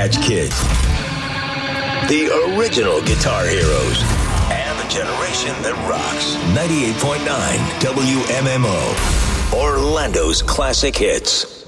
Patch Kids, the original guitar heroes, and the generation that rocks. 98.9 WMMO, Orlando's classic hits.